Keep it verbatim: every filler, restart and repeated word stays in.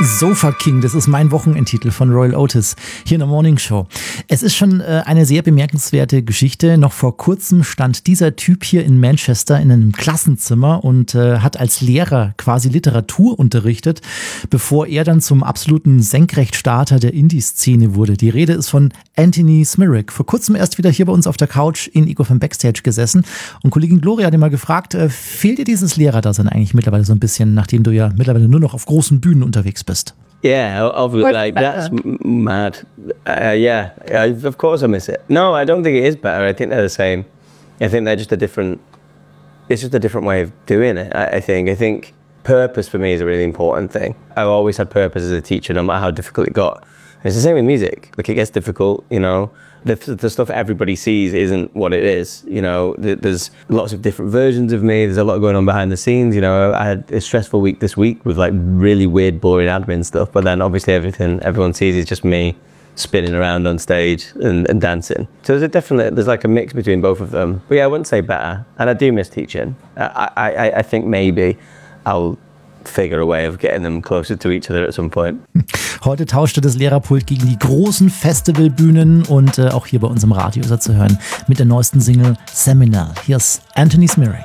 Sofa King, das ist mein Wochenendtitel von Royal Otis hier in der Morning Show. Es ist schon äh, eine sehr bemerkenswerte Geschichte. Noch vor kurzem stand dieser Typ hier in Manchester in einem Klassenzimmer und äh, hat als Lehrer quasi Literatur unterrichtet, bevor er dann zum absoluten Senkrechtstarter der Indie-Szene wurde. Die Rede ist von Anthony Smirak. Vor kurzem erst wieder hier bei uns auf der Couch in Ego vom Backstage gesessen und Kollegin Gloria hat ihn mal gefragt, äh, fehlt dir dieses Lehrerdasein eigentlich mittlerweile so ein bisschen, nachdem du ja mittlerweile nur noch auf großen Bühnen unterwegs bist? Yeah, obviously, like, that's m- mad. Uh, yeah, uh, of course I miss it. No, I don't think it is better. I think they're the same. I think they're just a different, it's just a different way of doing it, I, I think. I think purpose for me is a really important thing. I've always had purpose as a teacher, no matter how difficult it got. And it's the same with music. Like, it gets difficult, you know. The, the stuff everybody sees isn't what it is, you know. There's lots of different versions of me. There's a lot going on behind the scenes, you know. I had a stressful week this week with like really weird, boring admin stuff. But then obviously everything everyone sees is just me spinning around on stage and, and dancing. So there's a definitely there's like a mix between both of them. But yeah, I wouldn't say better. And I do miss teaching. I I, I think maybe I'll figure a way of getting them closer to each other at some point. Heute tauschte das Lehrerpult gegen die großen Festivalbühnen und äh, auch hier bei uns im Radio ist er zu hören mit der neuesten Single Seminal. Hier ist Anthony Smirak.